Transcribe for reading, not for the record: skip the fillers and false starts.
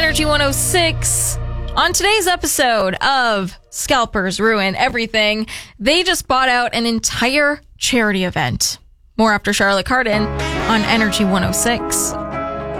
Energy 106. On today's episode of Scalpers Ruin Everything, they just bought out an entire charity event. More after Charlotte Cardin on Energy 106.